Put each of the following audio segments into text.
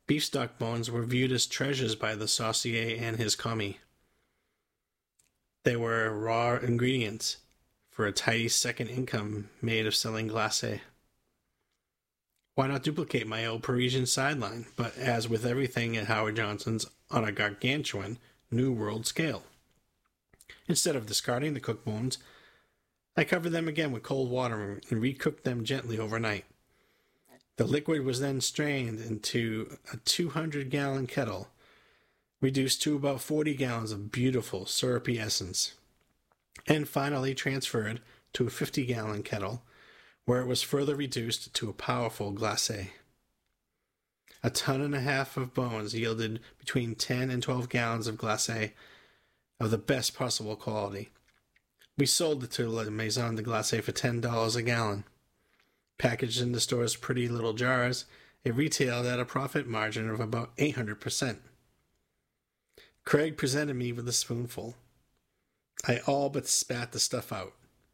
Beef stock bones were viewed as treasures by the saucier and his commis. They were raw ingredients for a tidy second income made of selling glacé. Why not duplicate my old Parisian sideline, but as with everything at Howard Johnson's, on a gargantuan New World scale? Instead of discarding the cooked bones, I covered them again with cold water and recooked them gently overnight. The liquid was then strained into a 200-gallon kettle, reduced to about 40 gallons of beautiful syrupy essence, and finally transferred to a 50-gallon kettle, where it was further reduced to a powerful glacé. A ton and a half of bones yielded between 10 and 12 gallons of glacé of the best possible quality. We sold it to La Maison de Glacé for $10 a gallon. Packaged in the store's pretty little jars, it retailed at a profit margin of about 800%. Craig presented me with a spoonful. I all but spat the stuff out.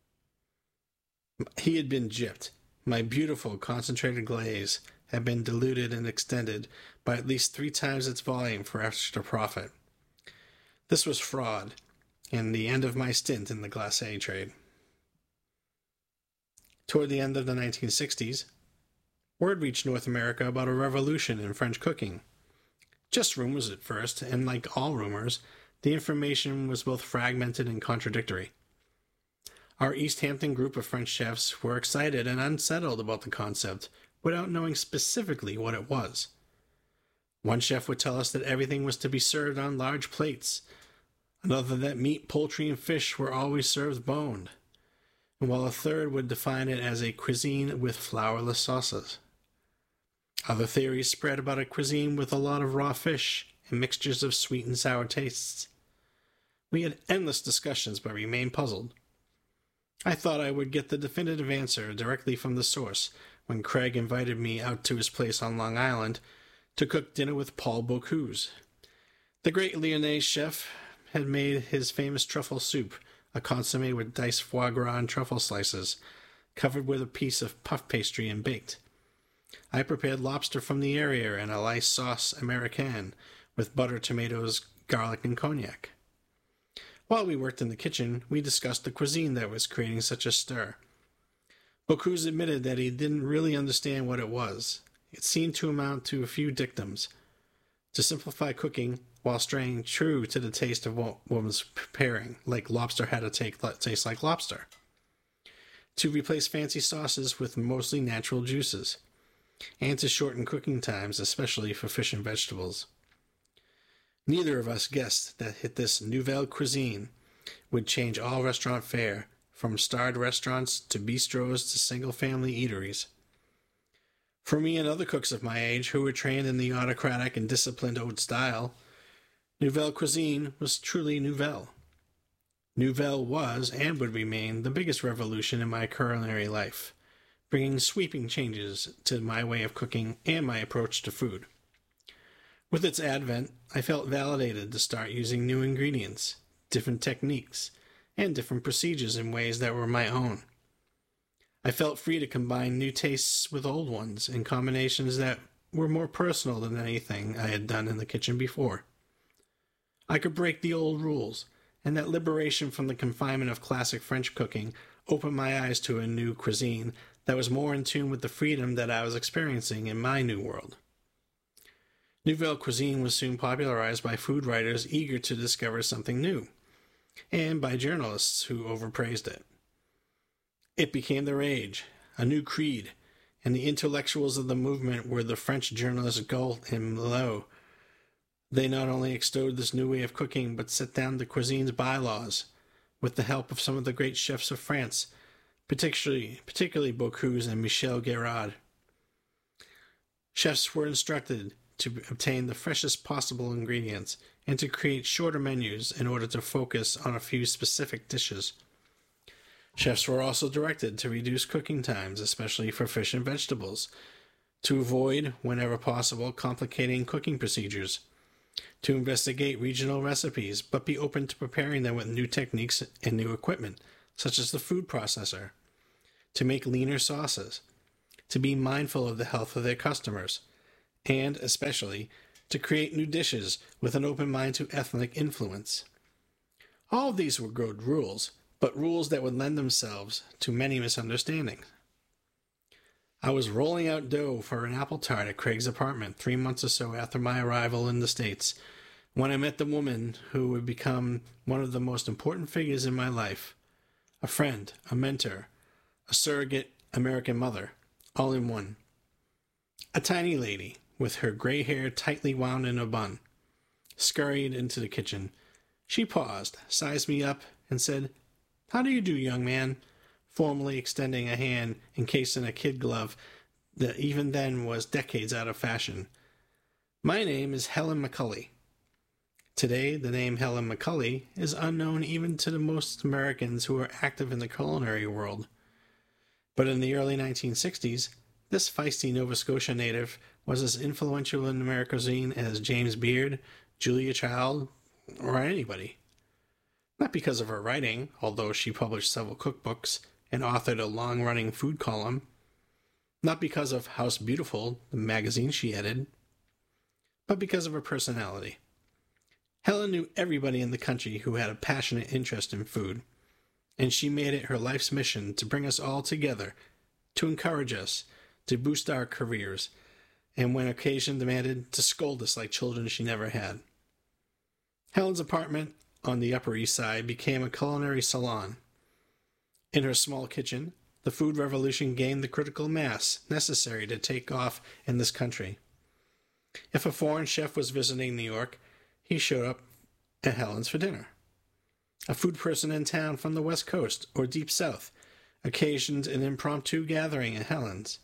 He had been gypped. My beautiful concentrated glaze had been diluted and extended by at least 3 times its volume for extra profit. This was fraud, and the end of my stint in the glacé trade. Toward the end of the 1960s, word reached North America about a revolution in French cooking. Just rumors at first, and like all rumors, the information was both fragmented and contradictory. Our East Hampton group of French chefs were excited and unsettled about the concept, without knowing specifically what it was. One chef would tell us that everything was to be served on large plates, another that meat, poultry, and fish were always served boned, and while a third would define it as a cuisine with flourless sauces. Other theories spread about a cuisine with a lot of raw fish and mixtures of sweet and sour tastes. We had endless discussions but remained puzzled. I thought I would get the definitive answer directly from the source when Craig invited me out to his place on Long Island to cook dinner with Paul Bocuse. The great Lyonnais chef had made his famous truffle soup, a consommé with diced foie gras and truffle slices, covered with a piece of puff pastry and baked. I prepared lobster from the area and a lice sauce américaine with butter, tomatoes, garlic, and cognac. While we worked in the kitchen, we discussed the cuisine that was creating such a stir. Bocuse admitted that he didn't really understand what it was. It seemed to amount to a few dictums. To simplify cooking while staying true to the taste of what was preparing, like lobster had to taste like lobster. To replace fancy sauces with mostly natural juices. And to shorten cooking times, especially for fish and vegetables. Neither of us guessed that this nouvelle cuisine would change all restaurant fare, from starred restaurants to bistros to single-family eateries. For me and other cooks of my age who were trained in the autocratic and disciplined haute style, nouvelle cuisine was truly nouvelle. Nouvelle was, and would remain, the biggest revolution in my culinary life, bringing sweeping changes to my way of cooking and my approach to food. With its advent, I felt validated to start using new ingredients, different techniques, and different procedures in ways that were my own. I felt free to combine new tastes with old ones in combinations that were more personal than anything I had done in the kitchen before. I could break the old rules, and that liberation from the confinement of classic French cooking opened my eyes to a new cuisine that was more in tune with the freedom that I was experiencing in my new world. Nouvelle cuisine was soon popularized by food writers eager to discover something new, and by journalists who overpraised it. It became the rage, a new creed, and the intellectuals of the movement were the French journalists Gault and Millau. They not only extolled this new way of cooking, but set down the cuisine's bylaws, with the help of some of the great chefs of France, particularly Bocuse and Michel Guérard. Chefs were instructed to obtain the freshest possible ingredients and to create shorter menus in order to focus on a few specific dishes. Chefs were also directed to reduce cooking times, especially for fish and vegetables, to avoid, whenever possible, complicating cooking procedures, to investigate regional recipes, but be open to preparing them with new techniques and new equipment, such as the food processor, to make leaner sauces, to be mindful of the health of their customers, and, especially, to create new dishes with an open mind to ethnic influence. All of these were good rules, but rules that would lend themselves to many misunderstandings. I was rolling out dough for an apple tart at Craig's apartment 3 months or so after my arrival in the States, when I met the woman who would become one of the most important figures in my life. A friend, a mentor, a surrogate American mother, all in one. A tiny lady, with her gray hair tightly wound in a bun, scurried into the kitchen. She paused, sized me up, and said, "How do you do, young man?" formally extending a hand encased in a kid glove that even then was decades out of fashion. "My name is Helen McCulley." Today, the name Helen McCulley is unknown even to the most Americans who are active in the culinary world. But in the early 1960s, this feisty Nova Scotia native was as influential in American cuisine as James Beard, Julia Child, or anybody. Not because of her writing, although she published several cookbooks and authored a long-running food column. Not because of House Beautiful, the magazine she edited, but because of her personality. Helen knew everybody in the country who had a passionate interest in food, and she made it her life's mission to bring us all together, to encourage us, to boost our careers, and when occasion demanded, to scold us like children she never had. Helen's apartment on the Upper East Side became a culinary salon. In her small kitchen, the food revolution gained the critical mass necessary to take off in this country. If a foreign chef was visiting New York, he showed up at Helen's for dinner. A food person in town from the West Coast or Deep South occasioned an impromptu gathering at Helen's.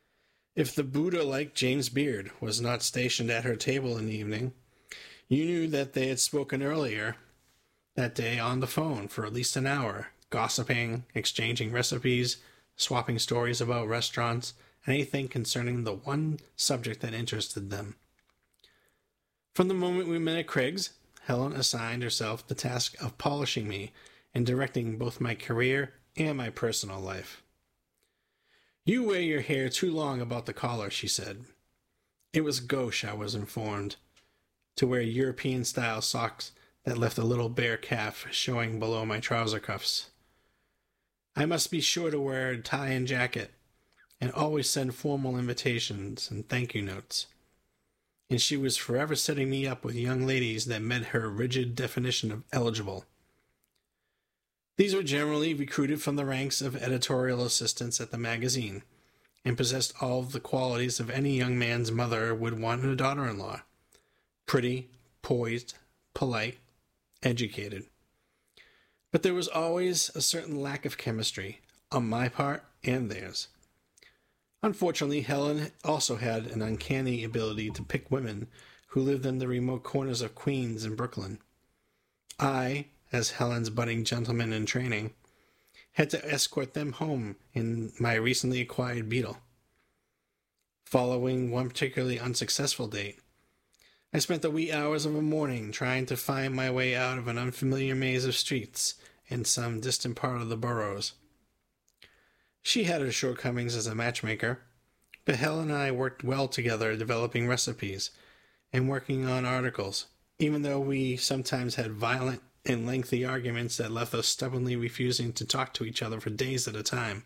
If the Buddha-like James Beard was not stationed at her table in the evening, you knew that they had spoken earlier that day on the phone for at least an hour, gossiping, exchanging recipes, swapping stories about restaurants, anything concerning the one subject that interested them. From the moment we met at Craig's, Helen assigned herself the task of polishing me and directing both my career and my personal life. "You wear your hair too long about the collar," she said. It was gauche, I was informed, to wear European-style socks that left a little bare calf showing below my trouser cuffs. I must be sure to wear a tie and jacket, and always send formal invitations and thank-you notes. And she was forever setting me up with young ladies that met her rigid definition of eligible. These were generally recruited from the ranks of editorial assistants at the magazine, and possessed all of the qualities of any young man's mother would want in a daughter-in-law: pretty, poised, polite, educated. But there was always a certain lack of chemistry, on my part and theirs. Unfortunately, Helen also had an uncanny ability to pick women who lived in the remote corners of Queens and Brooklyn. I, as Helen's budding gentleman in training, had to escort them home in my recently acquired Beetle. Following one particularly unsuccessful date, I spent the wee hours of a morning trying to find my way out of an unfamiliar maze of streets in some distant part of the boroughs. She had her shortcomings as a matchmaker, but Helen and I worked well together developing recipes and working on articles, even though we sometimes had violent and lengthy arguments that left us stubbornly refusing to talk to each other for days at a time.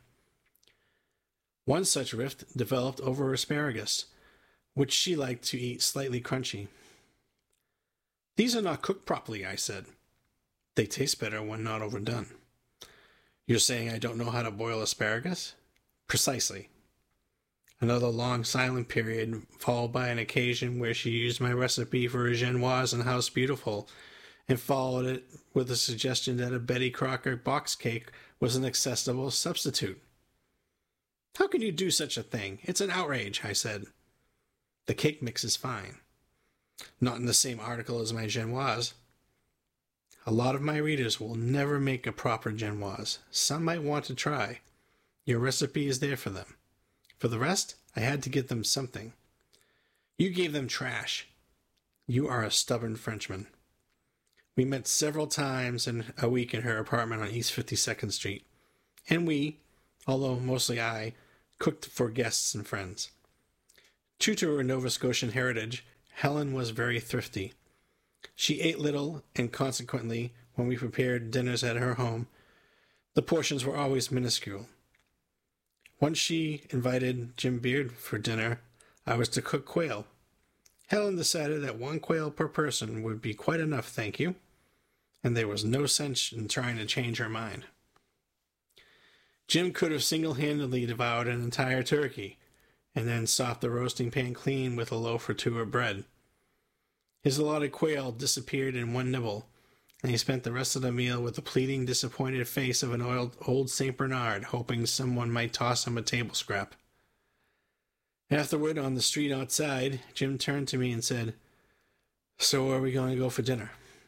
One such rift developed over asparagus, which she liked to eat slightly crunchy. "These are not cooked properly," I said. "They taste better when not overdone." "You're saying I don't know how to boil asparagus?" "Precisely." Another long silent period, followed by an occasion where she used my recipe for a genoise in House Beautiful, and followed it with a suggestion that a Betty Crocker box cake was an acceptable substitute. "How can you do such a thing? It's an outrage," I said. "The cake mix is fine." "Not in the same article as my genoise." A lot of my readers will never make a proper genoise. Some might want to try. Your recipe is there for them. For the rest, I had to give them something. You gave them trash. You are a stubborn Frenchman. We met several times in a week in her apartment on East 52nd Street, and we, although mostly I, cooked for guests and friends. True to her Nova Scotian heritage, Helen was very thrifty. She ate little, and consequently, when we prepared dinners at her home, the portions were always minuscule. Once she invited Jim Beard for dinner. I was to cook quail. Helen decided that 1 quail per person would be quite enough, thank you, and there was no sense in trying to change her mind. Jim could have single-handedly devoured an entire turkey, and then sopped the roasting pan clean with a loaf or 2 of bread. His allotted quail disappeared in 1 nibble, and he spent the rest of the meal with the pleading, disappointed face of an old St. Bernard, hoping someone might toss him a table scrap. Afterward, on the street outside, Jim turned to me and said, "So where are we going to go for dinner?"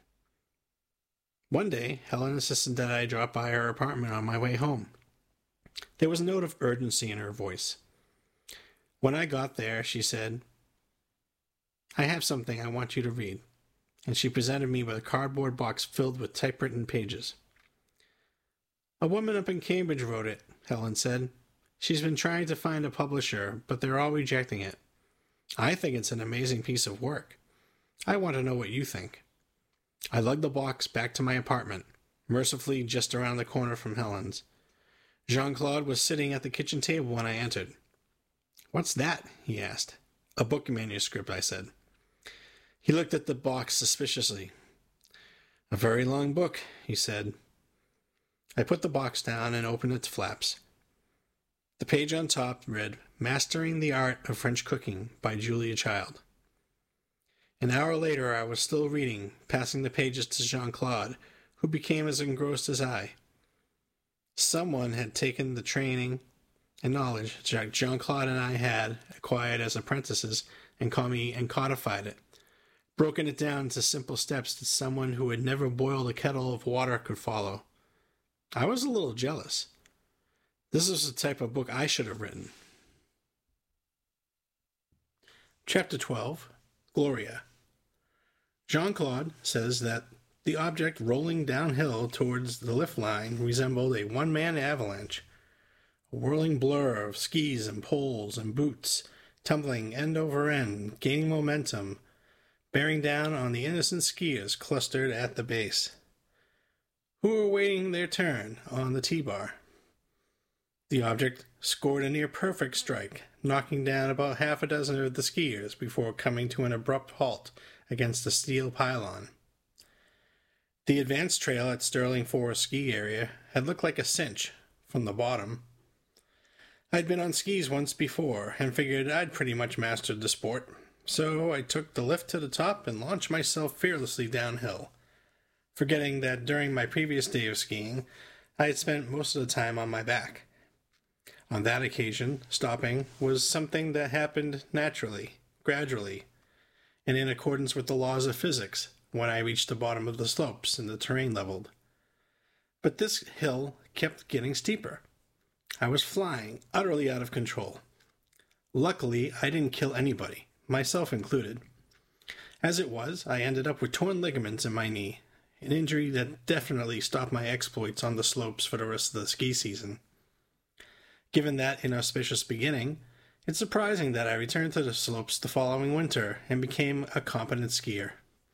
One day, Helen insisted that I drop by her apartment on my way home. There was a note of urgency in her voice. When I got there, she said, "I have something I want you to read," and she presented me with a cardboard box filled with typewritten pages. "A woman up in Cambridge wrote it," Helen said. "She's been trying to find a publisher, but they're all rejecting it. I think it's an amazing piece of work. I want to know what you think." I lugged the box back to my apartment, mercifully just around the corner from Helen's. Jean-Claude was sitting at the kitchen table when I entered. "What's that?" he asked. "A book manuscript," I said. He looked at the box suspiciously. "A very long book," he said. I put the box down and opened its flaps. The page on top read, "Mastering the Art of French Cooking" by Julia Child. An hour later I was still reading, passing the pages to Jean-Claude, who became as engrossed as I. Someone had taken the training and knowledge Jean-Claude and I had acquired as apprentices and codified it, broken it down into simple steps that someone who had never boiled a kettle of water could follow. I was a little jealous. This is the type of book I should have written. Chapter 12, Gloria. Jean-Claude says that the object rolling downhill towards the lift line resembled a one-man avalanche, a whirling blur of skis and poles and boots, tumbling end over end, gaining momentum, bearing down on the innocent skiers clustered at the base, who were waiting their turn on the T-bar. The object scored a near-perfect strike, knocking down about half a dozen of the skiers before coming to an abrupt halt against a steel pylon. The advance trail at Sterling Forest ski area had looked like a cinch from the bottom. I'd been on skis once before and figured I'd pretty much mastered the sport, so I took the lift to the top and launched myself fearlessly downhill, forgetting that during my previous day of skiing, I had spent most of the time on my back. On that occasion, stopping was something that happened naturally, gradually, and in accordance with the laws of physics when I reached the bottom of the slopes and the terrain leveled. But this hill kept getting steeper. I was flying, utterly out of control. Luckily, I didn't kill anybody, myself included. As it was, I ended up with torn ligaments in my knee, an injury that definitely stopped my exploits on the slopes for the rest of the ski season. Given that inauspicious beginning, it's surprising that I returned to the slopes the following winter and became a competent skier.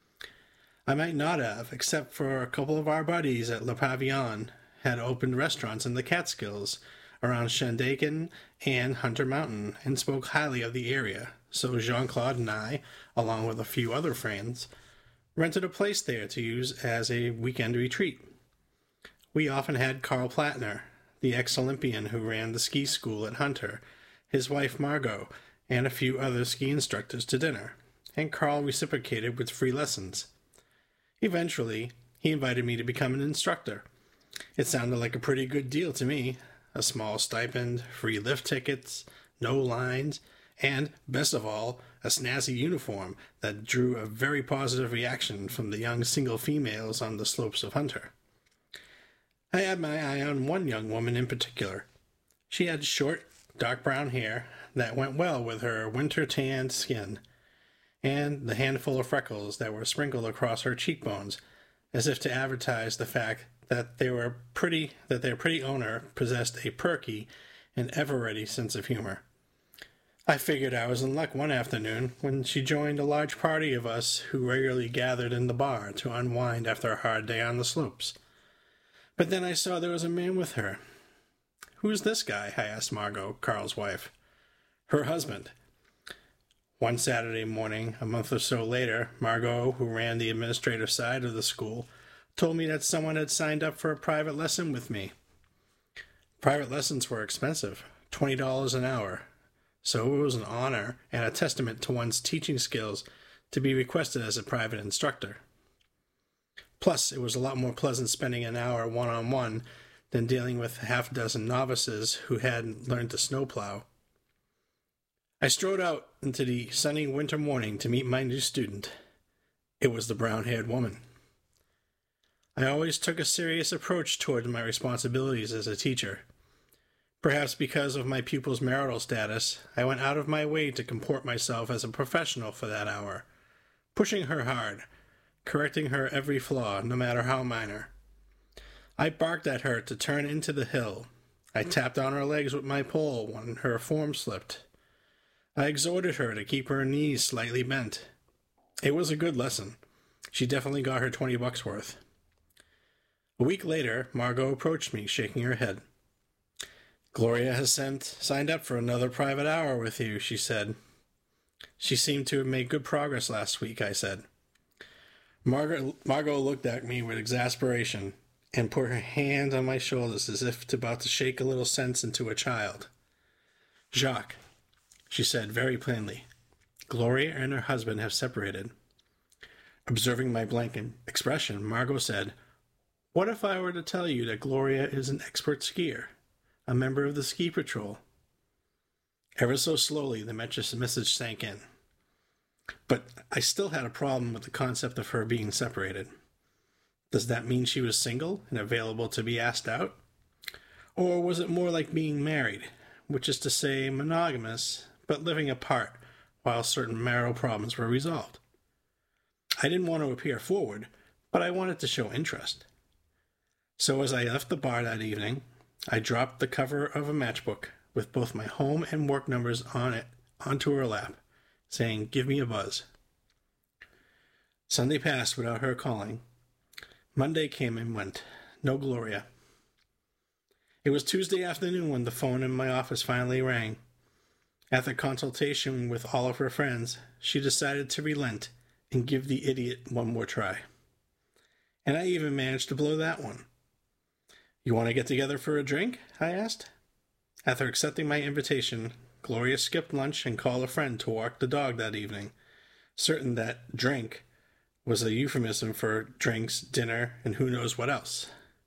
I might not have, except for a couple of our buddies at Le Pavillon had opened restaurants in the Catskills around Shandaken and Hunter Mountain and spoke highly of the area, so Jean-Claude and I, along with a few other friends, rented a place there to use as a weekend retreat. We often had Carl Plattner, the ex-Olympian who ran the ski school at Hunter, his wife Margot, and a few other ski instructors to dinner, and Carl reciprocated with free lessons. Eventually, he invited me to become an instructor. It sounded like a pretty good deal to me. A small stipend, free lift tickets, no lines, and, best of all, a snazzy uniform that drew a very positive reaction from the young single females on the slopes of Hunter. I had my eye on one young woman in particular. She had short, dark brown hair that went well with her winter-tanned skin, and the handful of freckles that were sprinkled across her cheekbones, as if to advertise the fact that their pretty owner possessed a perky and ever-ready sense of humor. I figured I was in luck one afternoon when she joined a large party of us who regularly gathered in the bar to unwind after a hard day on the slopes. But then I saw there was a man with her. "Who's this guy?" I asked Margot, Carl's wife. "Her husband." One Saturday morning, a month or so later, Margot, who ran the administrative side of the school, told me that someone had signed up for a private lesson with me. Private lessons were expensive, $20 an hour, so it was an honor and a testament to one's teaching skills to be requested as a private instructor. Plus, it was a lot more pleasant spending an hour one-on-one than dealing with half a dozen novices who hadn't learned to snowplow. I strode out into the sunny winter morning to meet my new student. It was the brown-haired woman. I always took a serious approach toward my responsibilities as a teacher. Perhaps because of my pupil's marital status, I went out of my way to comport myself as a professional for that hour, pushing her hard, correcting her every flaw, no matter how minor. I barked at her to turn into the hill. I tapped on her legs with my pole when her form slipped. I exhorted her to keep her knees slightly bent. It was a good lesson. She definitely got her $20 worth. A week later, Margot approached me, shaking her head. "Gloria has signed up for another private hour with you," she said. "She seemed to have made good progress last week," I said. Margot looked at me with exasperation and put her hand on my shoulders as if about to shake a little sense into a child. "Jacques," she said very plainly, "Gloria and her husband have separated." Observing my blank expression, Margot said, "What if I were to tell you that Gloria is an expert skier, a member of the ski patrol?" Ever so slowly, the message sank in. But I still had a problem with the concept of her being separated. Does that mean she was single and available to be asked out? Or was it more like being married, which is to say monogamous, but living apart while certain marital problems were resolved? I didn't want to appear forward, but I wanted to show interest. So as I left the bar that evening, I dropped the cover of a matchbook with both my home and work numbers on it onto her lap, saying, "Give me a buzz." Sunday passed without her calling. Monday came and went. No Gloria. It was Tuesday afternoon when the phone in my office finally rang. After consultation with all of her friends, she decided to relent and give the idiot one more try. And I even managed to blow that one. "You want to get together for a drink?" I asked. After accepting my invitation, Gloria skipped lunch and called a friend to walk the dog that evening, certain that "drink" was a euphemism for drinks, dinner, and who knows what else.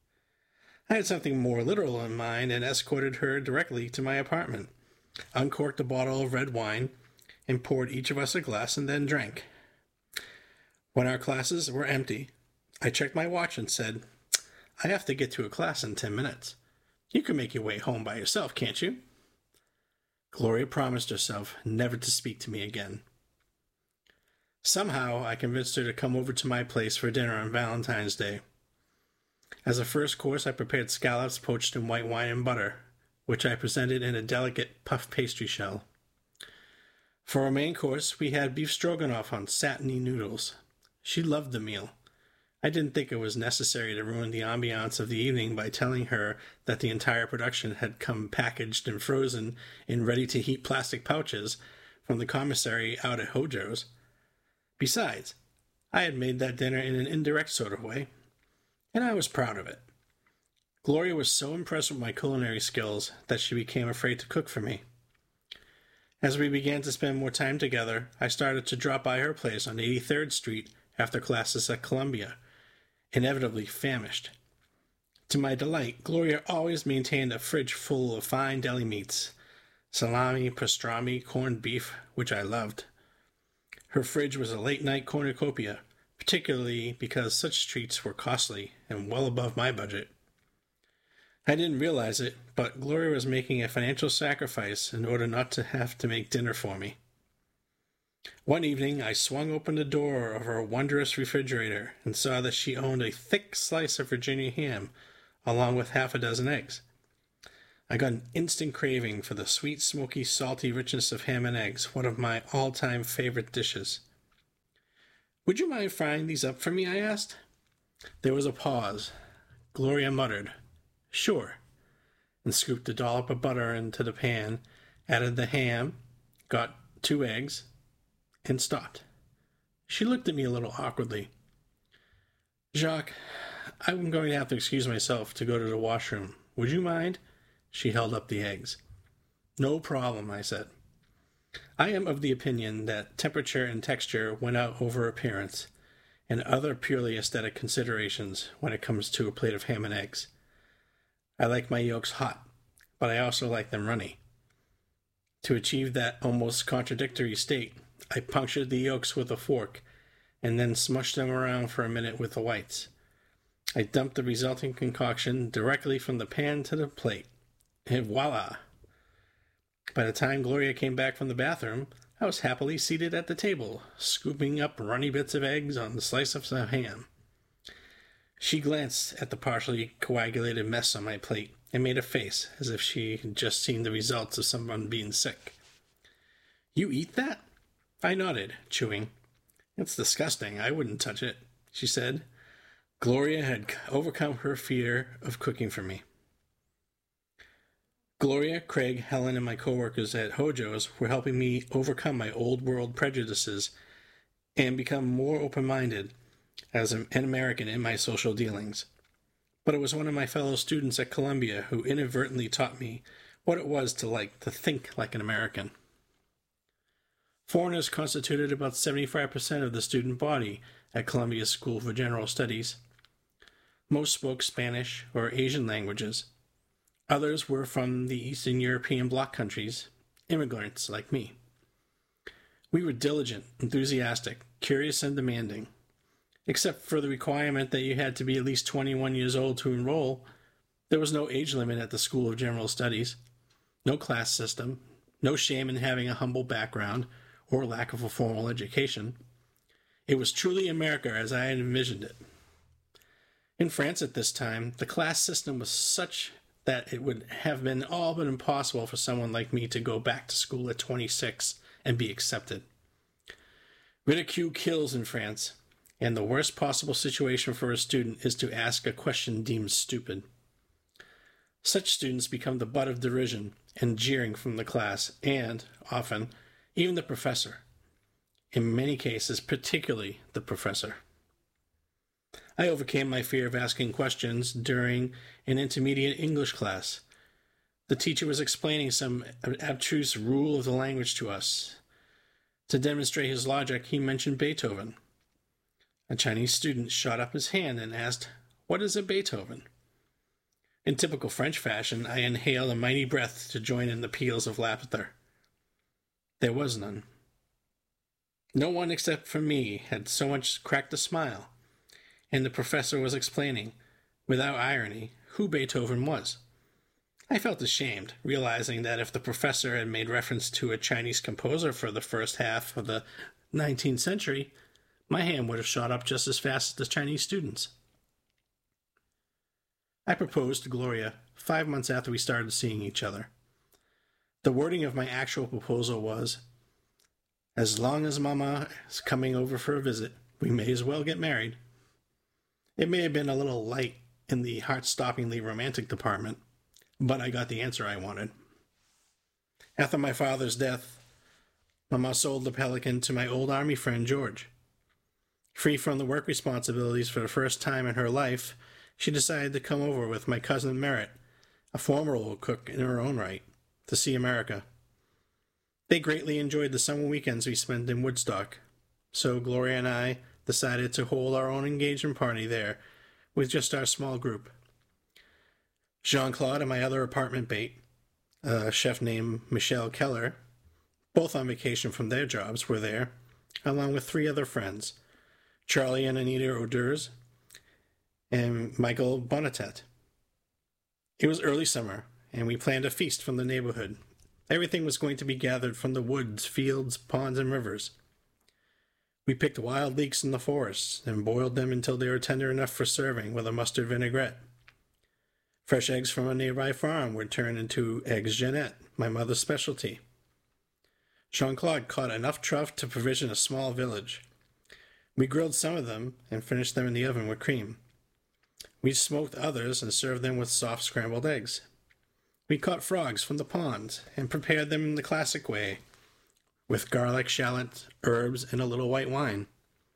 I had something more literal in mind and escorted her directly to my apartment, uncorked a bottle of red wine, and poured each of us a glass and then drank. When our classes were empty, I checked my watch and said, "I have to get to a class in 10 minutes. You can make your way home by yourself, can't you?" Gloria promised herself never to speak to me again. Somehow, I convinced her to come over to my place for dinner on Valentine's Day. As a first course, I prepared scallops poached in white wine and butter, which I presented in a delicate puff pastry shell. For our main course, we had beef stroganoff on satiny noodles. She loved the meal. I didn't think it was necessary to ruin the ambiance of the evening by telling her that the entire production had come packaged and frozen in ready-to-heat plastic pouches from the commissary out at Hojo's. Besides, I had made that dinner in an indirect sort of way, and I was proud of it. Gloria was so impressed with my culinary skills that she became afraid to cook for me. As we began to spend more time together, I started to drop by her place on 83rd Street after classes at Columbia, inevitably famished. To my delight, Gloria always maintained a fridge full of fine deli meats, salami, pastrami, corned beef, which I loved. Her fridge was a late-night cornucopia, particularly because such treats were costly and well above my budget. I didn't realize it, but Gloria was making a financial sacrifice in order not to have to make dinner for me. One evening, I swung open the door of her wondrous refrigerator and saw that she owned a thick slice of Virginia ham, along with half a dozen eggs. I got an instant craving for the sweet, smoky, salty richness of ham and eggs, one of my all-time favorite dishes. "Would you mind frying these up for me?" I asked. There was a pause. Gloria muttered, "Sure," and scooped a dollop of butter into the pan, added the ham, got 2 eggs, and stopped. She looked at me a little awkwardly. "Jacques, I'm going to have to excuse myself to go to the washroom. Would you mind?" She held up the eggs. "No problem," I said. I am of the opinion that temperature and texture win out over appearance and other purely aesthetic considerations when it comes to a plate of ham and eggs. I like my yolks hot, but I also like them runny. To achieve that almost contradictory state, I punctured the yolks with a fork and then smushed them around for a minute with the whites. I dumped the resulting concoction directly from the pan to the plate. And voila! By the time Gloria came back from the bathroom, I was happily seated at the table, scooping up runny bits of eggs on the slice of some ham. She glanced at the partially coagulated mess on my plate and made a face as if she had just seen the results of someone being sick. "You eat that?" I nodded, chewing. "It's disgusting. I wouldn't touch it," she said. Gloria had overcome her fear of cooking for me. Gloria, Craig, Helen, and my coworkers at Hojo's were helping me overcome my old world prejudices and become more open-minded as an American in my social dealings. But it was one of my fellow students at Columbia who inadvertently taught me what it was to think like an American. Foreigners constituted about 75% of the student body at Columbia School for General Studies. Most spoke Spanish or Asian languages. Others were from the Eastern European bloc countries, immigrants like me. We were diligent, enthusiastic, curious, and demanding. Except for the requirement that you had to be at least 21 years old to enroll, there was no age limit at the School of General Studies, no class system, no shame in having a humble background or lack of a formal education. It was truly America as I had envisioned it. In France at this time, the class system was such that it would have been all but impossible for someone like me to go back to school at 26 and be accepted. Ridicule kills in France, and the worst possible situation for a student is to ask a question deemed stupid. Such students become the butt of derision and jeering from the class, and, often, even the professor. In many cases, particularly the professor. I overcame my fear of asking questions during an intermediate English class. The teacher was explaining some abstruse rule of the language to us. To demonstrate his logic, he mentioned Beethoven. A Chinese student shot up his hand and asked, "What is a Beethoven?" In typical French fashion, I inhaled a mighty breath to join in the peals of laughter. There was none. No one except for me had so much cracked a smile, and the professor was explaining, without irony, who Beethoven was. I felt ashamed, realizing that if the professor had made reference to a Chinese composer for the first half of the 19th century, my hand would have shot up just as fast as the Chinese students. I proposed to Gloria 5 months after we started seeing each other. The wording of my actual proposal was, "As long as Mama is coming over for a visit, we may as well get married." It may have been a little light in the heart-stoppingly romantic department, but I got the answer I wanted. After my father's death, Mama sold the Pelican to my old Army friend George. Free from the work responsibilities for the first time in her life, she decided to come over with my cousin Merritt, a formidable cook in her own right, to see America. They greatly enjoyed the summer weekends we spent in Woodstock, so Gloria and I decided to hold our own engagement party there with just our small group. Jean-Claude and my other apartment mate, a chef named Michelle Keller, both on vacation from their jobs, were there, along with 3 other friends, Charlie and Anita Oders, and Michael Bonatet. It was early summer, and we planned a feast from the neighborhood. Everything was going to be gathered from the woods, fields, ponds, and rivers. We picked wild leeks in the forests and boiled them until they were tender enough for serving with a mustard vinaigrette. Fresh eggs from a nearby farm were turned into eggs Jeanette, my mother's specialty. Jean-Claude caught enough trout to provision a small village. We grilled some of them and finished them in the oven with cream. We smoked others and served them with soft scrambled eggs. We caught frogs from the pond and prepared them in the classic way, with garlic, shallot, herbs, and a little white wine.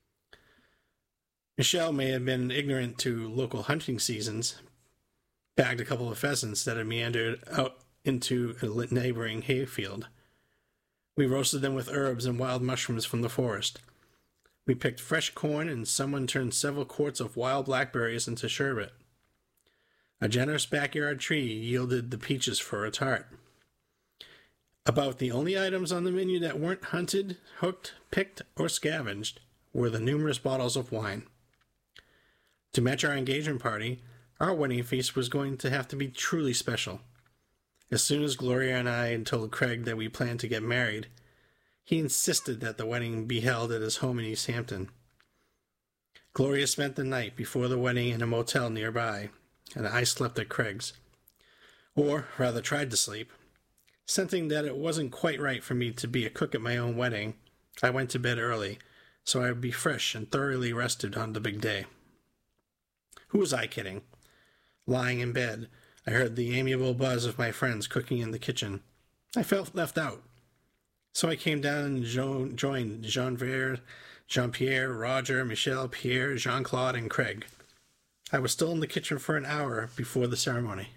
Michel may have been ignorant to local hunting seasons, bagged a couple of pheasants that had meandered out into a neighboring hayfield. We roasted them with herbs and wild mushrooms from the forest. We picked fresh corn, and someone turned several quarts of wild blackberries into sherbet. A generous backyard tree yielded the peaches for a tart. About the only items on the menu that weren't hunted, hooked, picked, or scavenged were the numerous bottles of wine. To match our engagement party, our wedding feast was going to have to be truly special. As soon as Gloria and I told Craig that we planned to get married, he insisted that the wedding be held at his home in East Hampton. Gloria spent the night before the wedding in a motel nearby, and I slept at Craig's. Or, rather tried to sleep. Sensing that it wasn't quite right for me to be a cook at my own wedding, I went to bed early, so I would be fresh and thoroughly rested on the big day. Who was I kidding? Lying in bed, I heard the amiable buzz of my friends cooking in the kitchen. I felt left out. So I came down and joined Jean-Pierre, Roger, Michel, Pierre, Jean-Claude, and Craig. I was still in the kitchen for an hour before the ceremony.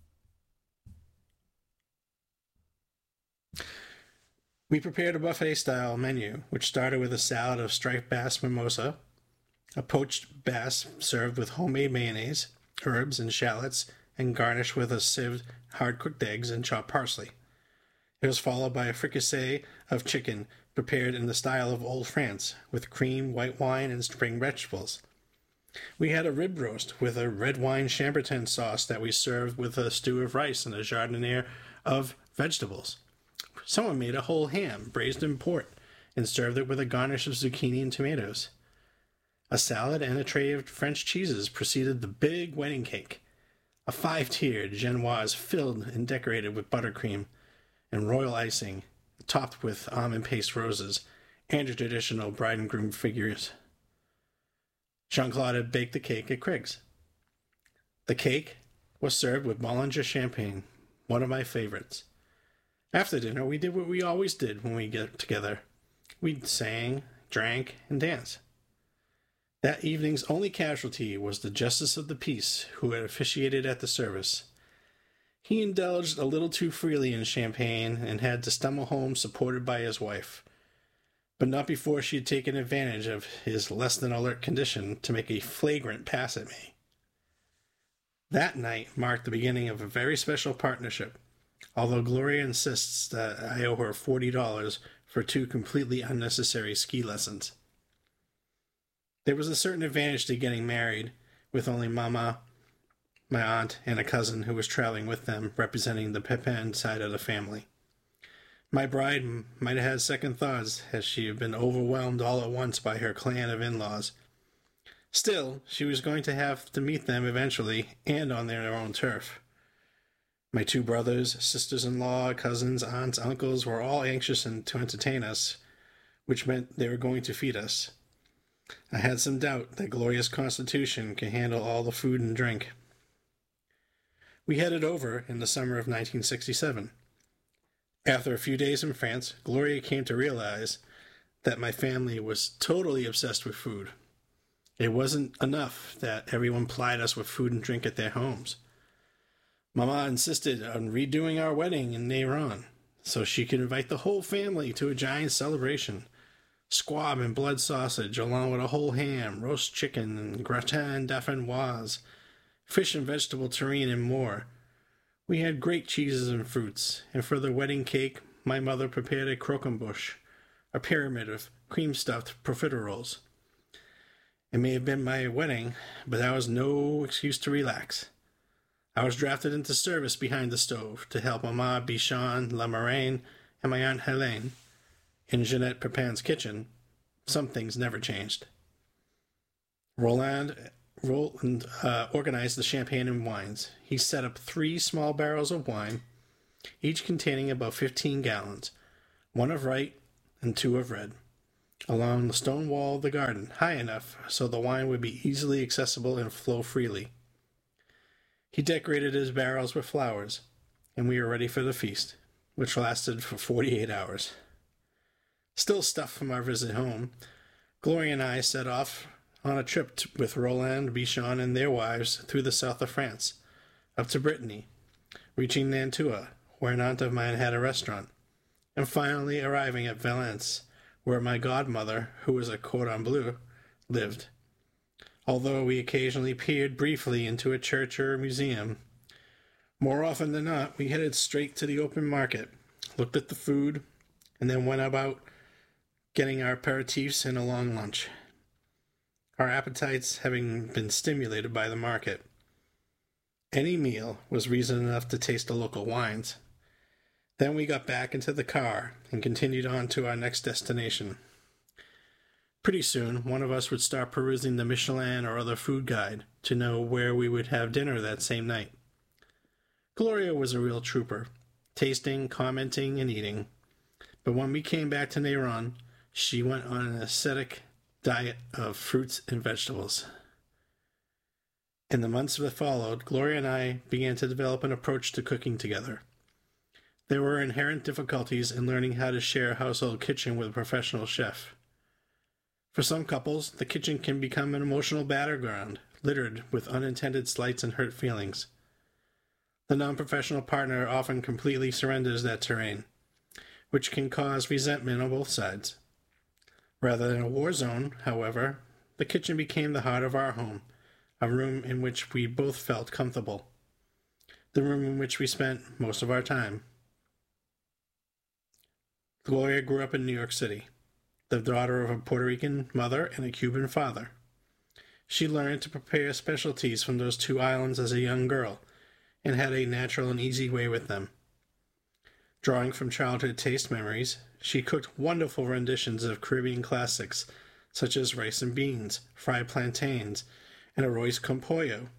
We prepared a buffet-style menu, which started with a salad of striped bass mimosa, a poached bass served with homemade mayonnaise, herbs and shallots, and garnished with a sieved hard-cooked eggs and chopped parsley. It was followed by a fricassee of chicken prepared in the style of Old France, with cream, white wine, and spring vegetables. We had a rib roast with a red wine chambertin sauce that we served with a stew of rice and a jardiniere of vegetables. Someone made a whole ham, braised in port, and served it with a garnish of zucchini and tomatoes. A salad and a tray of French cheeses preceded the big wedding cake, a 5-tiered genoise filled and decorated with buttercream and royal icing, topped with almond paste roses, and the traditional bride and groom figures. Jean-Claude had baked the cake at Craig's. The cake was served with Bollinger champagne, one of my favorites. After dinner, we did what we always did when we get together. We sang, drank, and danced. That evening's only casualty was the justice of the peace who had officiated at the service. He indulged a little too freely in champagne and had to stumble home supported by his wife, but not before she had taken advantage of his less-than-alert condition to make a flagrant pass at me. That night marked the beginning of a very special partnership, although Gloria insists that I owe her $40 for 2 completely unnecessary ski lessons. There was a certain advantage to getting married, with only Mama, my aunt, and a cousin who was traveling with them, representing the Pepin side of the family. My bride might have had second thoughts, as she had been overwhelmed all at once by her clan of in-laws. Still, she was going to have to meet them eventually, and on their own turf. My 2 brothers, sisters-in-law, cousins, aunts, uncles were all anxious to entertain us, which meant they were going to feed us. I had some doubt that Gloria's constitution could handle all the food and drink. We headed over in the summer of 1967. After a few days in France, Gloria came to realize that my family was totally obsessed with food. It wasn't enough that everyone plied us with food and drink at their homes. Mama insisted on redoing our wedding in Neyron, so she could invite the whole family to a giant celebration. Squab and blood sausage, along with a whole ham, roast chicken, and gratin dauphinoise, fish and vegetable terrine, and more. We had great cheeses and fruits, and for the wedding cake, my mother prepared a croquembouche, a pyramid of cream-stuffed profiteroles. It may have been my wedding, but that was no excuse to relax. I was drafted into service behind the stove to help Mama Bichon, La Moraine, and my Aunt Helene. In Jeanette Pepin's kitchen, some things never changed. Roland organized the champagne and wines. He set up 3 small barrels of wine, each containing about 15 gallons, 1 of white and 2 of red, along the stone wall of the garden, high enough so the wine would be easily accessible and flow freely. He decorated his barrels with flowers, and we were ready for the feast, which lasted for 48 hours. Still stuffed from our visit home, Gloria and I set off on a trip with Roland, Bichon, and their wives through the south of France, up to Brittany, reaching Nantua, where an aunt of mine had a restaurant, and finally arriving at Valence, where my godmother, who was a cordon bleu, lived. Although we occasionally peered briefly into a church or a museum, more often than not, we headed straight to the open market, looked at the food, and then went about getting our aperitifs and a long lunch, our appetites having been stimulated by the market. Any meal was reason enough to taste the local wines. Then we got back into the car and continued on to our next destination. Pretty soon, one of us would start perusing the Michelin or other food guide to know where we would have dinner that same night. Gloria was a real trooper, tasting, commenting, and eating. But when we came back to Neyron, she went on an ascetic diet of fruits and vegetables. In the months that followed, Gloria and I began to develop an approach to cooking together. There were inherent difficulties in learning how to share a household kitchen with a professional chef. For some couples, the kitchen can become an emotional battleground, littered with unintended slights and hurt feelings. The non-professional partner often completely surrenders that terrain, which can cause resentment on both sides. Rather than a war zone, however, the kitchen became the heart of our home, a room in which we both felt comfortable, the room in which we spent most of our time. Gloria grew up in New York City, the daughter of a Puerto Rican mother and a Cuban father. She learned to prepare specialties from those 2 islands as a young girl, and had a natural and easy way with them. Drawing from childhood taste memories, she cooked wonderful renditions of Caribbean classics, such as rice and beans, fried plantains, and arroz con pollo.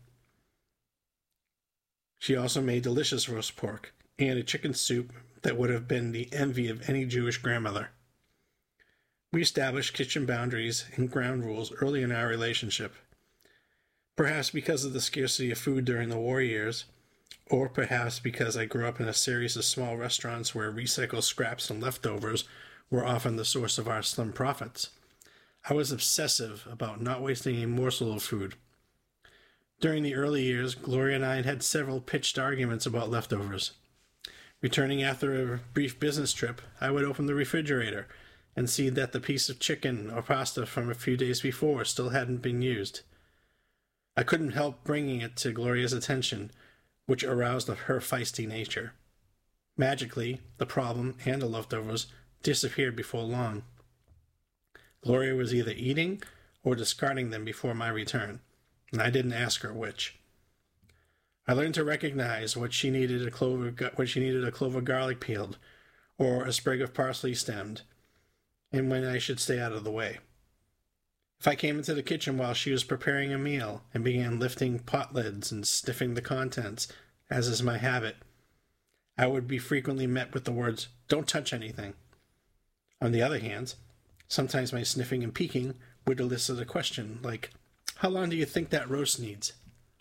She also made delicious roast pork, and a chicken soup that would have been the envy of any Jewish grandmother. We established kitchen boundaries and ground rules early in our relationship. Perhaps because of the scarcity of food during the war years, or perhaps because I grew up in a series of small restaurants where recycled scraps and leftovers were often the source of our slim profits, I was obsessive about not wasting a morsel of food. During the early years, Gloria and I had several pitched arguments about leftovers. Returning after a brief business trip, I would open the refrigerator and see that the piece of chicken or pasta from a few days before still hadn't been used. I couldn't help bringing it to Gloria's attention, which aroused her feisty nature. Magically, the problem and the leftovers disappeared before long. Gloria was either eating or discarding them before my return, and I didn't ask her which. I learned to recognize when she needed a clove of garlic peeled or a sprig of parsley stemmed, and when I should stay out of the way. If I came into the kitchen while she was preparing a meal and began lifting pot lids and sniffing the contents, as is my habit, I would be frequently met with the words, "Don't touch anything." On the other hand, sometimes my sniffing and peeking would elicit a question like, "How long do you think that roast needs?"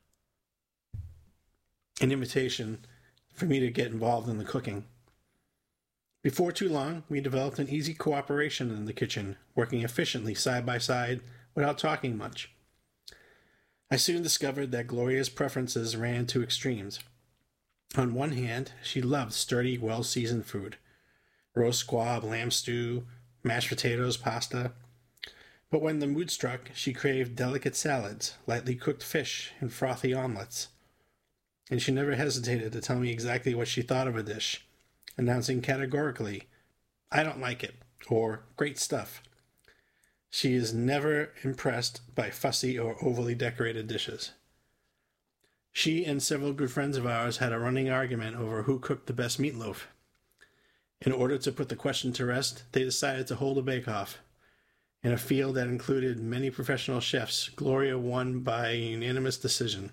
An invitation for me to get involved in the cooking. Before too long, we developed an easy cooperation in the kitchen, working efficiently side by side without talking much. I soon discovered that Gloria's preferences ran to extremes. On one hand, she loved sturdy, well-seasoned food, roast squab, lamb stew, mashed potatoes, pasta. But when the mood struck, she craved delicate salads, lightly cooked fish, and frothy omelets. And she never hesitated to tell me exactly what she thought of a dish, announcing categorically, "I don't like it," or "Great stuff." She is never impressed by fussy or overly decorated dishes. She and several good friends of ours had a running argument over who cooked the best meatloaf. In order to put the question to rest, they decided to hold a bake-off. In a field that included many professional chefs, Gloria won by unanimous decision.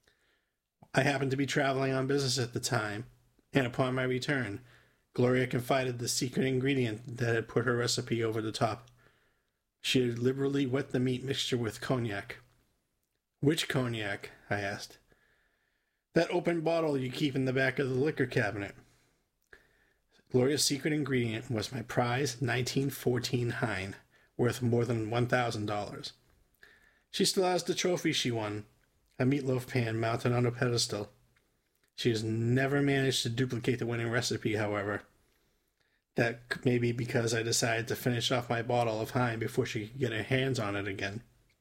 I happened to be traveling on business at the time, and upon my return, Gloria confided the secret ingredient that had put her recipe over the top. She had liberally wet the meat mixture with cognac. "Which cognac?" I asked. "That open bottle you keep in the back of the liquor cabinet." Gloria's secret ingredient was my prize 1914 Hein, worth more than $1,000. She still has the trophy she won, a meatloaf pan mounted on a pedestal. She has never managed to duplicate the winning recipe, however. That may be because I decided to finish off my bottle of Hein before she could get her hands on it again.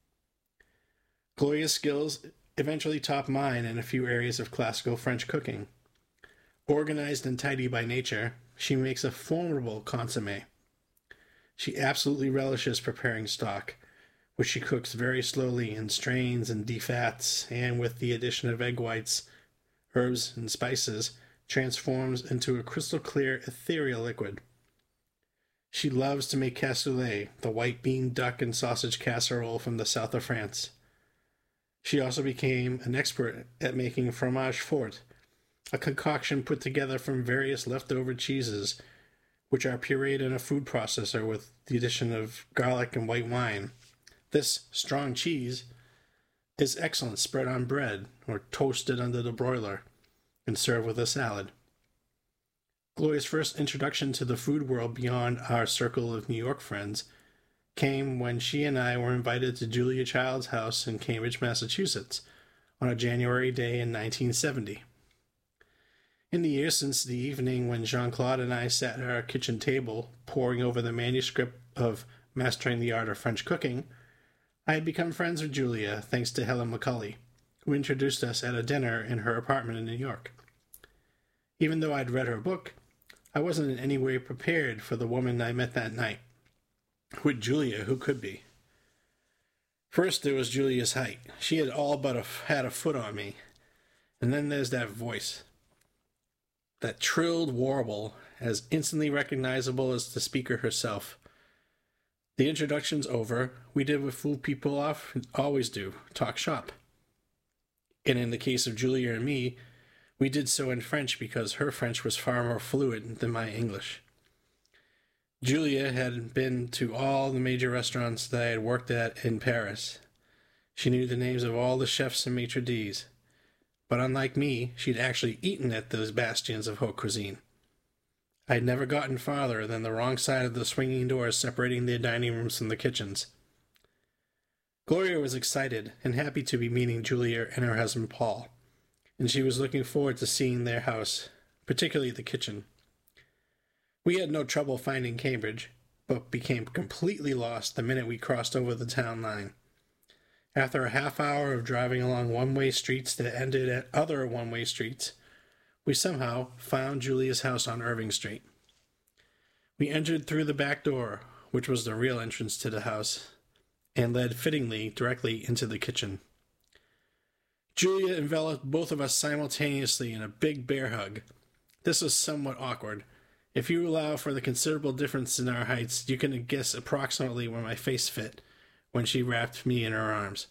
Gloria's skills eventually topped mine in a few areas of classical French cooking. Organized and tidy by nature, she makes a formidable consommé. She absolutely relishes preparing stock, which she cooks very slowly and strains and defats, and with the addition of egg whites, herbs, and spices, transforms into a crystal clear ethereal liquid. She loves to make cassoulet, the white bean, duck, and sausage casserole from the south of France. She also became an expert at making fromage fort, a concoction put together from various leftover cheeses, which are pureed in a food processor with the addition of garlic and white wine. This strong cheese is excellent spread on bread or toasted under the broiler and served with a salad. Gloria's first introduction to the food world beyond our circle of New York friends came when she and I were invited to Julia Child's house in Cambridge, Massachusetts, on a January day in 1970. In the years since the evening when Jean-Claude and I sat at our kitchen table poring over the manuscript of Mastering the Art of French Cooking, I had become friends with Julia thanks to Helen McCulley, who introduced us at a dinner in her apartment in New York. Even though I'd read her book, I wasn't in any way prepared for the woman I met that night. With Julia, who could be? First, there was Julia's height. She had all but had a foot on me. And then there's that voice. That trilled warble, as instantly recognizable as the speaker herself. The introduction's over. We did what fool people always do, talk shop. And in the case of Julia and me, we did so in French because her French was far more fluent than my English. Julia had been to all the major restaurants that I had worked at in Paris. She knew the names of all the chefs and maitre d's. But unlike me, she'd actually eaten at those bastions of haute cuisine. I'd never gotten farther than the wrong side of the swinging doors separating the dining rooms from the kitchens. Gloria was excited and happy to be meeting Julia and her husband Paul, and she was looking forward to seeing their house, particularly the kitchen. We had no trouble finding Cambridge, but became completely lost the minute we crossed over the town line. After a half hour of driving along one-way streets that ended at other one-way streets, we somehow found Julia's house on Irving Street. We entered through the back door, which was the real entrance to the house, and led fittingly directly into the kitchen. Julia enveloped both of us simultaneously in a big bear hug. This was somewhat awkward. If you allow for the considerable difference in our heights, you can guess approximately where my face fit when she wrapped me in her arms.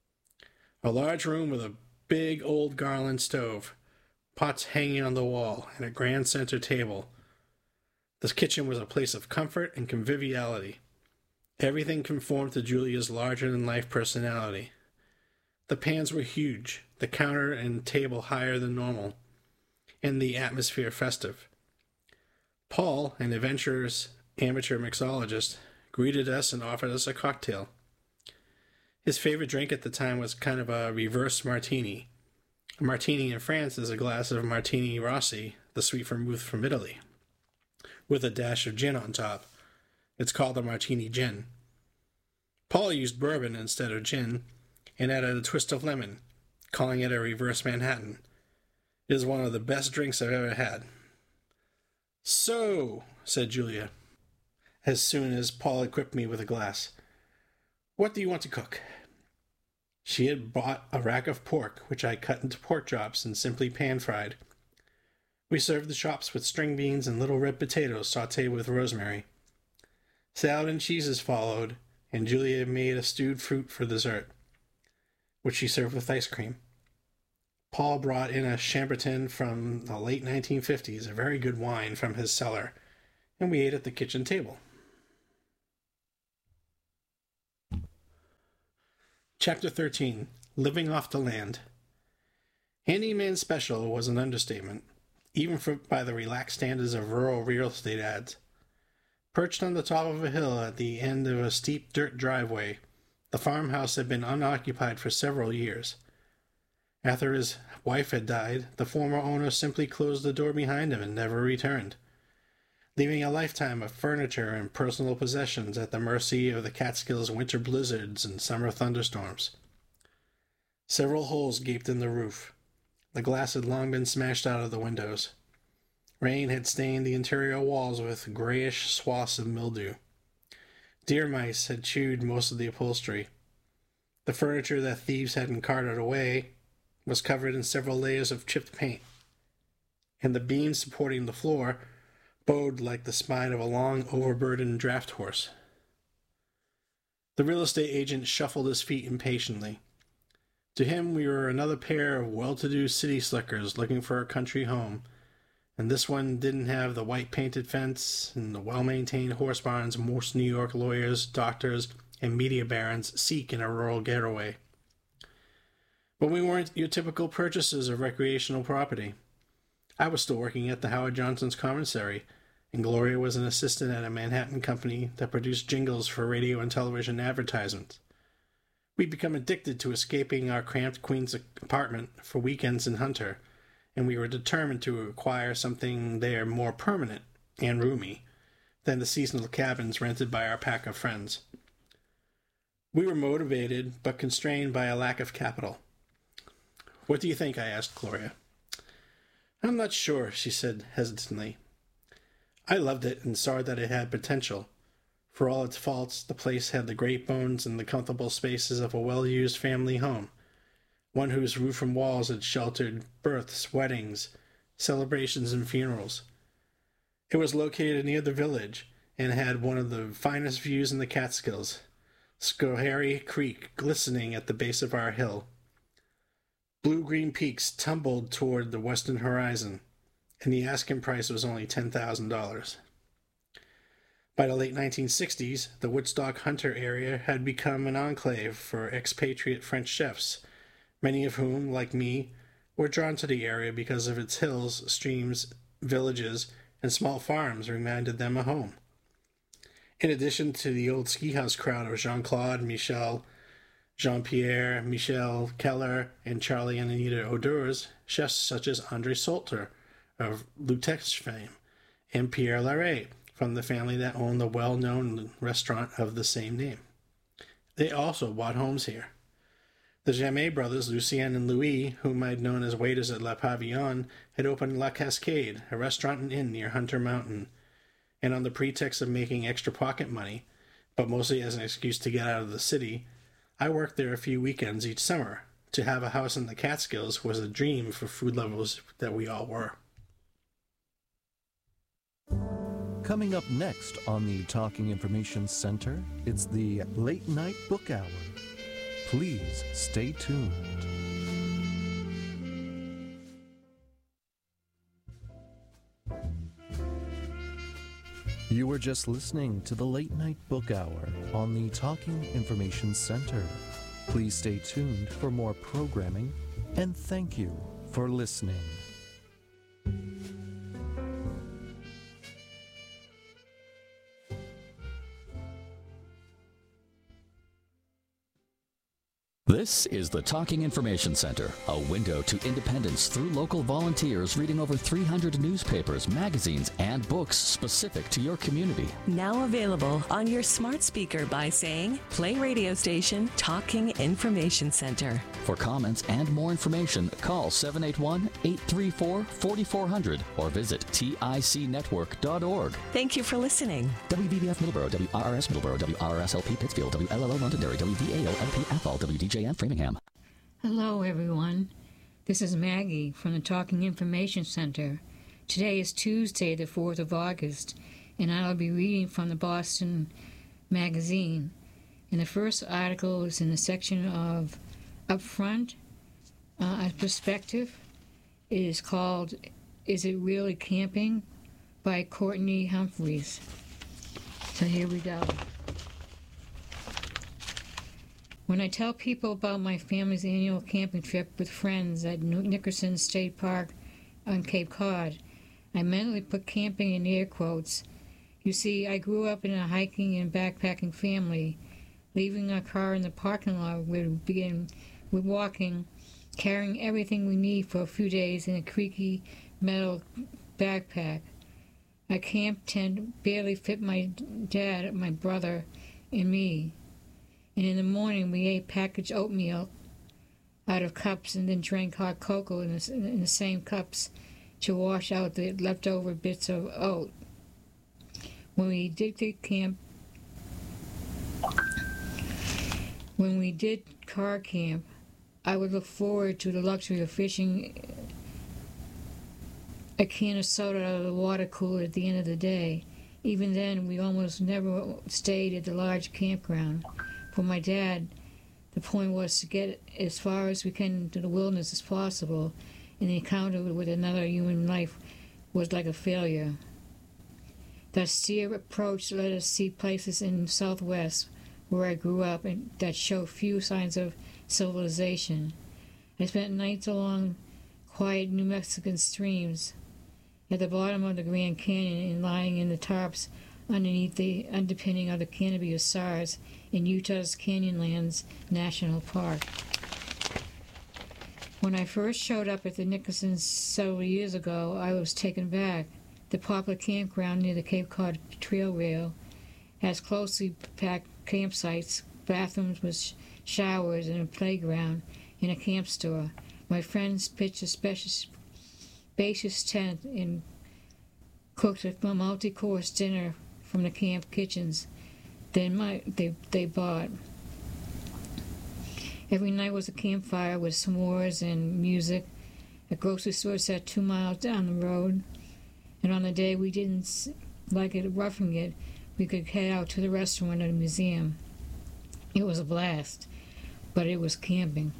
A large room with a big old garland stove, pots hanging on the wall, and a grand center table. This kitchen was a place of comfort and conviviality. Everything conformed to Julia's larger-than-life personality. The pans were huge, the counter and table higher than normal, and the atmosphere festive. Paul, an adventurous amateur mixologist, greeted us and offered us a cocktail. His favorite drink at the time was kind of a reverse martini. A martini in France is a glass of Martini Rossi, the sweet vermouth from Italy, with a dash of gin on top. It's called a martini gin. Paul used bourbon instead of gin and added a twist of lemon, calling it a reverse Manhattan. It is one of the best drinks I've ever had. "So," said Julia, as soon as Paul equipped me with a glass, "what do you want to cook?" She had bought a rack of pork, which I cut into pork chops and simply pan-fried. We served the chops with string beans and little red potatoes sautéed with rosemary. Salad and cheeses followed, and Julia made a stewed fruit for dessert, which she served with ice cream. Paul brought in a Chambertin from the late 1950s, a very good wine from his cellar, and we ate at the kitchen table. Chapter 13, Living Off the Land. Handyman Special was an understatement, even by the relaxed standards of rural real estate ads. Perched on the top of a hill at the end of a steep dirt driveway, the farmhouse had been unoccupied for several years. After his wife had died, the former owner simply closed the door behind him and never returned, leaving a lifetime of furniture and personal possessions at the mercy of the Catskills' winter blizzards and summer thunderstorms. Several holes gaped in the roof. The glass had long been smashed out of the windows. Rain had stained the interior walls with grayish swaths of mildew. Deer mice had chewed most of the upholstery. The furniture that thieves hadn't carted away was covered in several layers of chipped paint, and the beams supporting the floor bowed like the spine of a long, overburdened draft horse. The real estate agent shuffled his feet impatiently. To him, we were another pair of well-to-do city slickers looking for a country home, and this one didn't have the white-painted fence and the well-maintained horse barns most New York lawyers, doctors, and media barons seek in a rural getaway. But we weren't your typical purchasers of recreational property. I was still working at the Howard Johnson's commissary, and Gloria was an assistant at a Manhattan company that produced jingles for radio and television advertisements. We'd become addicted to escaping our cramped Queens apartment for weekends in Hunter, and we were determined to acquire something there more permanent and roomy than the seasonal cabins rented by our pack of friends. We were motivated, but constrained by a lack of capital. "What do you think?" I asked Gloria. "I'm not sure," she said hesitantly. I loved it and saw that it had potential. For all its faults, the place had the great bones and the comfortable spaces of a well-used family home, one whose roof and walls had sheltered births, weddings, celebrations, and funerals. It was located near the village and had one of the finest views in the Catskills, Schoharie Creek glistening at the base of our hill. Blue-green peaks tumbled toward the western horizon, and the asking price was only $10,000. By the late 1960s, the Woodstock-Hunter area had become an enclave for expatriate French chefs, many of whom, like me, were drawn to the area because of its hills, streams, villages, and small farms reminded them of home. In addition to the old ski house crowd of Jean-Claude, Michel, Jean-Pierre, Michel Keller, and Charlie and Anita Odeurs, chefs such as André Salter of Lutex fame, and Pierre Larrey from the family that owned the well-known restaurant of the same name. They also bought homes here. The Jamais brothers, Lucien and Louis, whom I'd known as waiters at La Pavillon, had opened La Cascade, a restaurant and inn near Hunter Mountain, and on the pretext of making extra pocket money, but mostly as an excuse to get out of the city, I worked there a few weekends each summer. To have a house in the Catskills was a dream for food lovers that we all were. Coming up next on the Talking Information Center, it's the Late Night Book Hour. Please stay tuned. You were just listening to the Late Night Book Hour on the Talking Information Center. Please stay tuned for more programming, and thank you for listening. This is the Talking Information Center, a window to independence through local volunteers reading over 300 newspapers, magazines, and books specific to your community. Now available on your smart speaker by saying, play radio station Talking Information Center. For comments and more information, call 781-834-4400 or visit ticnetwork.org. Thank you for listening. WBBF Middleborough, WRRS Middleborough, WRRS-LP Pittsfield, WLLO Londonderry, WVAO-LP Athol, WDJN Framingham. Hello, everyone. This is Maggie from the Talking Information Center. Today is Tuesday, the 4th of August, and I'll be reading from the Boston Magazine. And the first article is in the section of Upfront, a perspective. It is called Is It Really Camping? By Courtney Humphreys. So here we go. When I tell people about my family's annual camping trip with friends at Nickerson State Park on Cape Cod, I mentally put camping in air quotes. You see, I grew up in a hiking and backpacking family. Leaving our car in the parking lot, we'd begin with walking, carrying everything we need for a few days in a creaky metal backpack. Our camp tent barely fit my dad, my brother, and me. And in the morning, we ate packaged oatmeal out of cups and then drank hot cocoa in the same cups to wash out the leftover bits of oat. When we did car camp, I would look forward to the luxury of fishing a can of soda out of the water cooler at the end of the day. Even then, we almost never stayed at the large campground. For my dad, the point was to get as far as we can into the wilderness as possible, and the encounter with another human life was like a failure. The austere approach let us see places in the Southwest where I grew up and that show few signs of civilization. I spent nights along quiet New Mexican streams, at the bottom of the Grand Canyon, and lying in the tarps underneath the underpinning of the canopy of stars in Utah's Canyonlands National Park. When I first showed up at the Nickersons several years ago, I was taken back. The popular campground near the Cape Cod Trail Rail has closely packed campsites, bathrooms with showers, and a playground, and a camp store. My friends pitched a spacious tent and cooked a multi-course dinner from the camp kitchens they bought. Every night was a campfire with s'mores and music. A grocery store sat 2 miles down the road, and on the day we didn't like it roughing it, we could head out to the restaurant or the museum. It was a blast, but it was camping.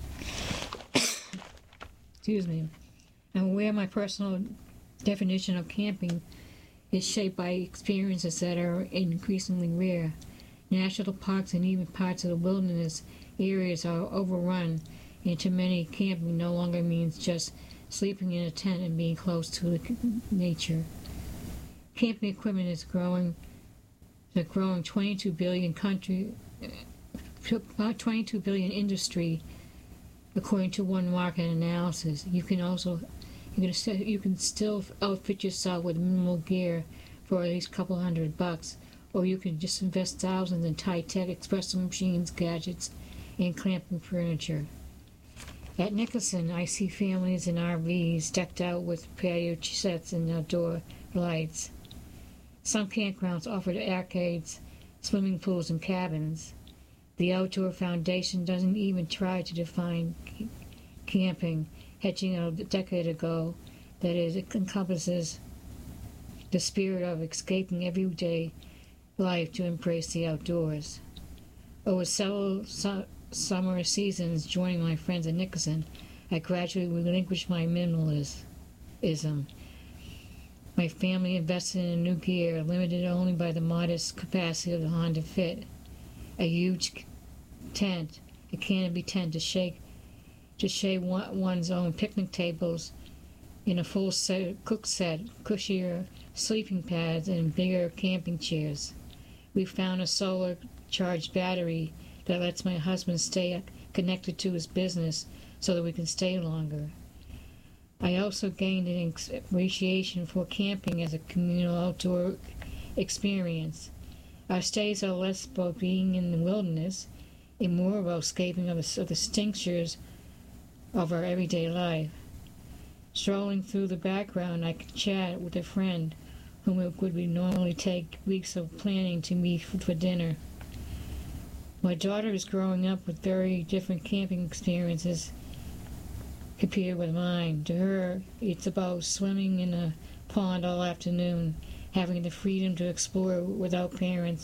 Excuse me. I'm aware my personal definition of camping is shaped by experiences that are increasingly rare. National parks and even parts of the wilderness areas are overrun, and to many, camping no longer means just sleeping in a tent and being close to nature. Camping equipment is growing. The growing 22 billion industry, according to one market analysis. You can still outfit yourself with minimal gear for at least a couple $100, or you can just invest thousands in high-tech espresso machines, gadgets, and clamping furniture. At Nickerson, I see families in RVs decked out with patio sets and outdoor lights. Some campgrounds offer arcades, swimming pools, and cabins. The Outdoor Foundation doesn't even try to define camping, hedging out a decade ago. That is, it encompasses the spirit of escaping everyday life to embrace the outdoors. Over several summer seasons, joining my friends at Nickerson, I gradually relinquished my minimalism. My family invested in new gear, limited only by the modest capacity of the Honda Fit. A huge tent, a canopy tent to shade one's own picnic tables, in a full cook set, cushier sleeping pads, and bigger camping chairs. We found a solar-charged battery that lets my husband stay connected to his business so that we can stay longer. I also gained an appreciation for camping as a communal outdoor experience. Our stays are less about being in the wilderness and more about escaping of the strictures of our everyday life. Strolling through the background, I could chat with a friend whom it would normally take weeks of planning to meet for dinner. My daughter is growing up with very different camping experiences compared with mine. To her, it's about swimming in a pond all afternoon, having the freedom to explore without parents,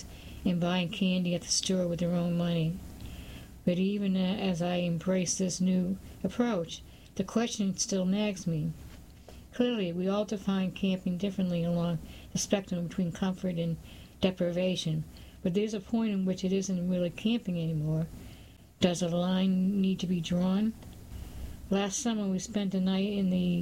and buying candy at the store with their own money. But even as I embrace this new approach, the question still nags me. Clearly, we all define camping differently along the spectrum between comfort and deprivation, but there's a point in which it isn't really camping anymore. Does a line need to be drawn? Last summer, we spent a night in the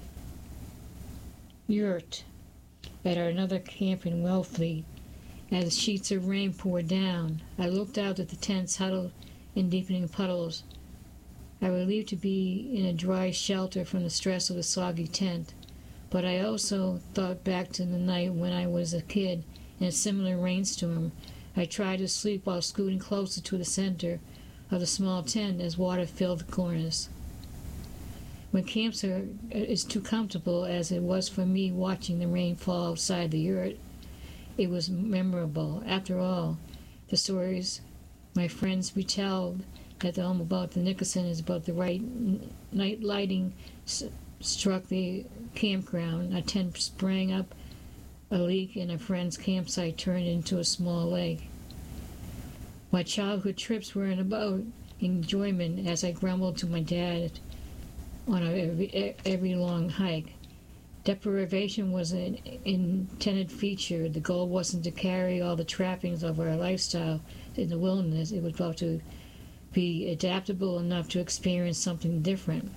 yurt at another camp in Wellfleet. As sheets of rain poured down, I looked out at the tents huddled in deepening puddles. I relieved to be in a dry shelter from the stress of a soggy tent, but I also thought back to the night when I was a kid in a similar rainstorm. I tried to sleep while scooting closer to the center of the small tent as water filled the corners. When camps is too comfortable, as it was for me watching the rain fall outside the yurt, it was memorable. After all, the stories my friends retell at home about the Nickerson is about the right night lighting struck the campground. A tent sprang up a leak and a friend's campsite turned into a small lake. My childhood trips were about enjoyment as I grumbled to my dad on every long hike. Deprivation was an intended feature. The goal wasn't to carry all the trappings of our lifestyle in the wilderness. It was about to be adaptable enough to experience something different.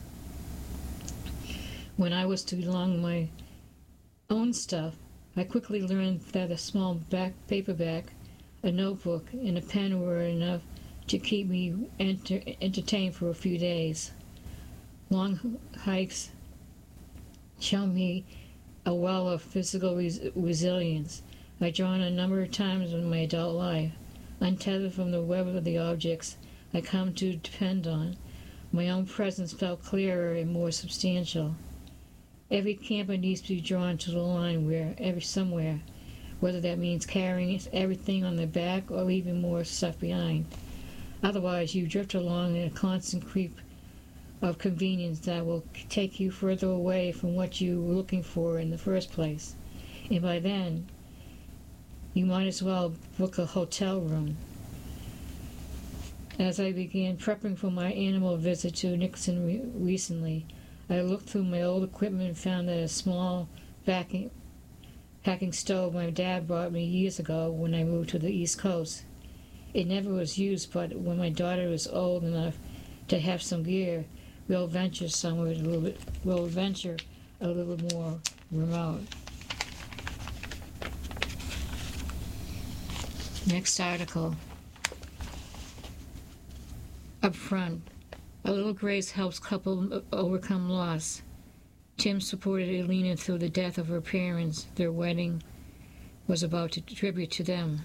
When I was to belong my own stuff, I quickly learned that a small paperback, a notebook, and a pen were enough to keep me entertained for a few days. Long hikes show me a well of physical resilience. I've drawn a number of times in my adult life. Untethered from the web of the objects I come to depend on, my own presence felt clearer and more substantial. Every camper needs to be drawn to the line somewhere, whether that means carrying everything on their back or leaving more stuff behind. Otherwise, you drift along in a constant creep of convenience that will take you further away from what you were looking for in the first place. And by then, you might as well book a hotel room. As I began prepping for my animal visit to Nickerson recently, I looked through my old equipment and found that a small packing stove my dad brought me years ago when I moved to the East Coast. It never was used, but when my daughter was old enough to have some gear, we'll venture a little more remote. Next article. Up front, a little grace helps couple overcome loss. Tim supported Elena through the death of her parents. Their wedding was about a tribute to them.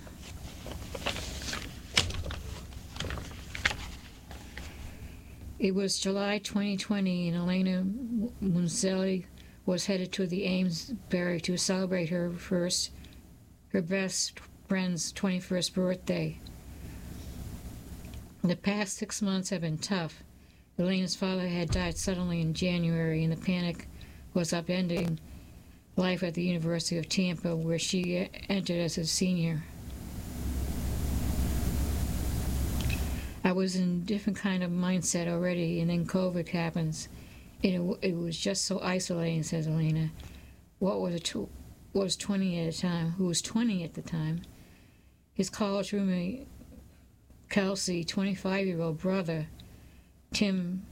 It was July 2020, and Elena Munzelli was headed to the Amesbury to celebrate her best friend's 21st birthday. The past 6 months have been tough. Elena's father had died suddenly in January, and the panic was upending life at the University of Tampa, where she entered as a senior. I was in a different kind of mindset already, and then COVID happens. It was just so isolating, says Elena. Who was 20 at the time. His college roommate, Kelsey, 25-year-old brother, Tim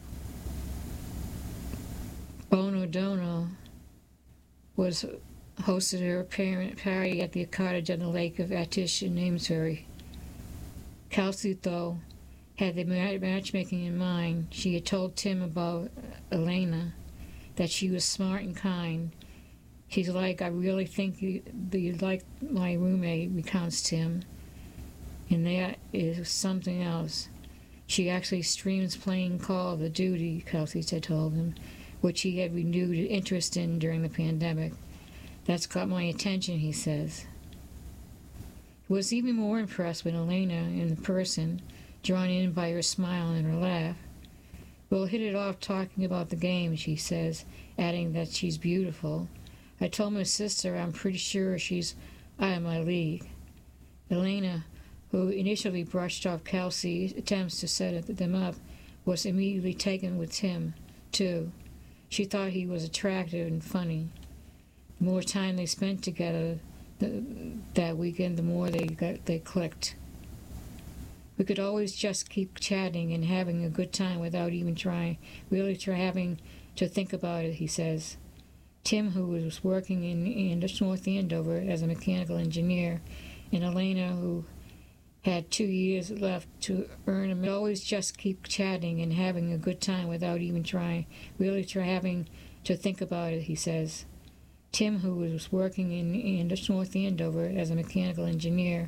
Bonodono, was hosted her parent party at the cottage on the lake of Atish in Amesbury. Kelsey, though, had the matchmaking in mind. She had told Tim about Elena, that she was smart and kind. He's like, I really think that you like my roommate, recounts Tim. And that is something else. She actually streams playing Call of Duty, Kelsey had told him, which he had renewed interest in during the pandemic. That's got my attention, he says. He was even more impressed with Elena in person, drawn in by her smile and her laugh. We'll hit it off talking about the game, she says, adding that she's beautiful. I told my sister I'm pretty sure she's out of my league. Elena, who initially brushed off Kelsey's attempts to set them up, was immediately taken with Tim, too. She thought he was attractive and funny. The more time they spent together that weekend, the more they clicked. We could always just keep chatting and having a good time without even having to think about it, he says. Tim, who was working in North Andover as a mechanical engineer, and Elena, who had 2 years left to earn a... always just keep chatting and having a good time without even having to think about it, he says. Tim, who was working in North Andover as a mechanical engineer,